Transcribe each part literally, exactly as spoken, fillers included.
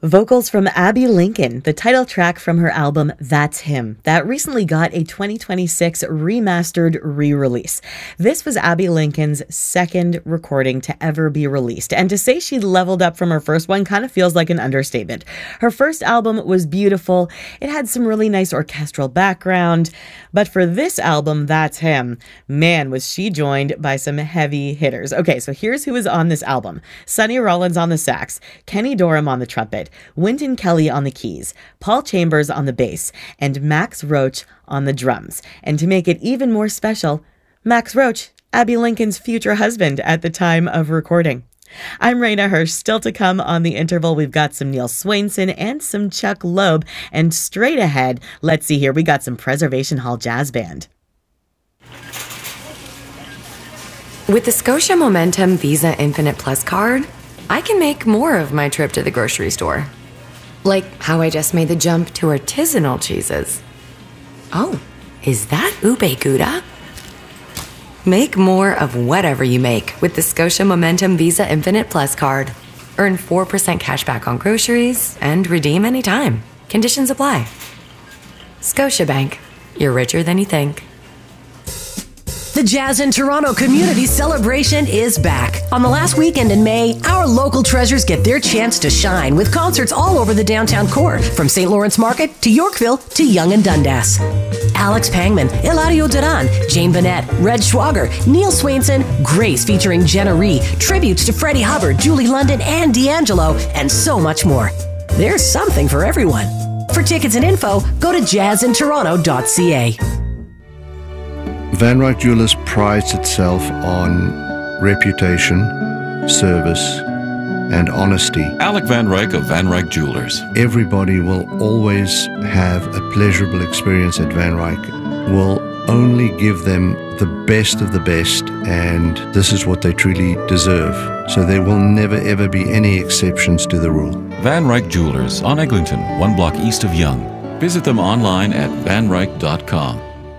Vocals from Abby Lincoln, the title track from her album That's Him, that recently got a twenty twenty-six remastered re-release. This was Abby Lincoln's second recording to ever be released, and to say she leveled up from her first one kind of feels like an understatement. Her first album was beautiful, it had some really nice orchestral background, but for this album, That's Him, man, was she joined by some heavy hitters. Okay, so here's who is on this album. Sonny Rollins on the sax, Kenny Dorham on the trumpet, Wynton Kelly on the keys, Paul Chambers on the bass, and Max Roach on the drums. And to make it even more special, Max Roach, Abby Lincoln's future husband at the time of recording. I'm Raina Hirsch. Still to come on The Interval, we've got some Neil Swainson and some Chuck Loeb. And straight ahead, let's see here, we got some Preservation Hall Jazz Band. With the Scotia Momentum Visa Infinite Plus card, I can make more of my trip to the grocery store. Like how I just made the jump to artisanal cheeses. Oh, is that ube gouda? Make more of whatever you make with the Scotia Momentum Visa Infinite Plus card. Earn four percent cash back on groceries and redeem anytime. Conditions apply. Scotiabank. You're richer than you think. The Jazz in Toronto Community Celebration is back. On the last weekend in May, our local treasures get their chance to shine with concerts all over the downtown core, from Saint Lawrence Market to Yorkville to Yonge and Dundas. Alex Pangman, Eladio Duran, Jane Bennett, Red Schwager, Neil Swainson, Grace featuring Jenna Ree, tributes to Freddie Hubbard, Julie London, and D'Angelo, and so much more. There's something for everyone. For tickets and info, go to jazz in toronto dot c a. Van Ryck Jewelers prides itself on reputation, service, and honesty. Alec Van Ryck of Van Ryck Jewelers. Everybody will always have a pleasurable experience at Van Ryck. We'll only give them the best of the best, and this is what they truly deserve. So there will never ever be any exceptions to the rule. Van Ryck Jewelers on Eglinton, one block east of Yonge. Visit them online at van ryck dot com.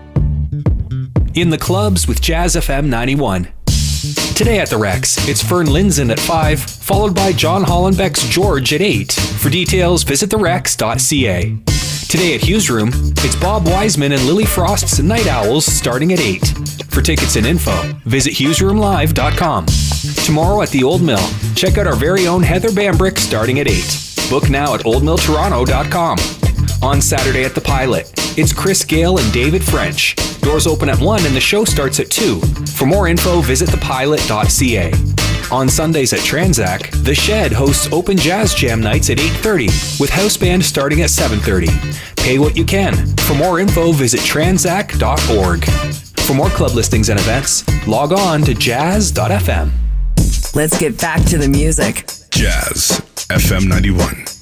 In the clubs with Jazz F M ninety-one. Today at the Rex, it's Fern Linzen at five, followed by John Hollenbeck's George at eight. For details, visit the rex dot c a. Today at Hughes Room, it's Bob Wiseman and Lily Frost's Night Owls starting at eight. For tickets and info, visit hughes room live dot com. Tomorrow at the Old Mill, check out our very own Heather Bambrick starting at eight. Book now at old mill toronto dot com. On Saturday at the Pilot, it's Chris Gale and David French. Doors open at one and the show starts at two. For more info, visit the pilot dot c a. On Sundays at Tranzac, The Shed hosts open jazz jam nights at eight thirty, with house band starting at seven thirty. Pay what you can. For more info, visit tranzac dot org. For more club listings and events, log on to jazz dot f m. Let's get back to the music. Jazz F M ninety-one.